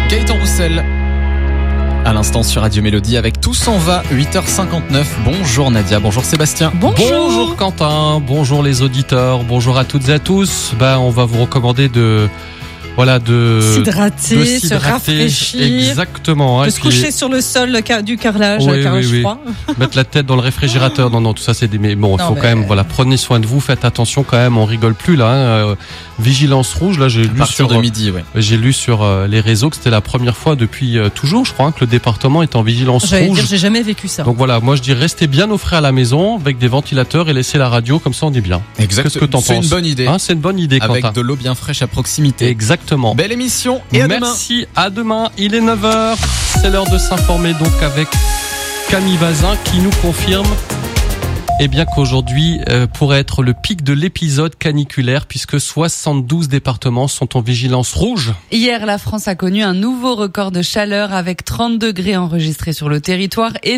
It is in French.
Gaëtan Roussel. À l'instant sur Radio Mélodie avec Tout s'en va, 8h59. Bonjour Nadia, bonjour Sébastien. Bonjour Quentin, bonjour les auditeurs, bonjour à toutes et à tous. On va vous recommander de s'hydrater, se rafraîchir. Exactement. De se coucher sur le sol du carrelage, oui. froid. Mettre la tête dans le réfrigérateur. Non, tout ça c'est mais bon, il faut quand même, prenez soin de vous, faites attention quand même, on rigole plus là. Vigilance rouge, là j'ai lu sur midi, j'ai lu sur les réseaux que c'était la première fois depuis toujours, je crois, que le département est en vigilance rouge. J'ai jamais vécu ça. Donc voilà, moi je dis restez bien au frais à la maison avec des ventilateurs et laissez la radio, comme ça on est bien. Exactement. Qu'est-ce que t'en penses ? C'est une bonne idée. C'est une bonne idée, Quentin. Avec de l'eau bien fraîche à proximité. Exactement. Belle émission et à demain. Merci, à demain. Il est 9h. C'est l'heure de s'informer donc avec Camille Bazin qui nous confirme qu'aujourd'hui pourrait être le pic de l'épisode caniculaire puisque 72 départements sont en vigilance rouge. Hier, la France a connu un nouveau record de chaleur avec 30 degrés enregistrés sur le territoire et